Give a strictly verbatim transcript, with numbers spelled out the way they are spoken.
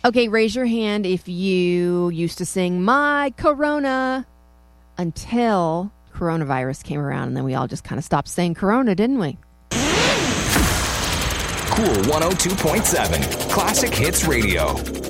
Okay, raise your hand if you used to sing My Corona until coronavirus came around, and then we all just kind of stopped saying Corona, didn't we? Cool one oh two point seven, Classic Hits Radio.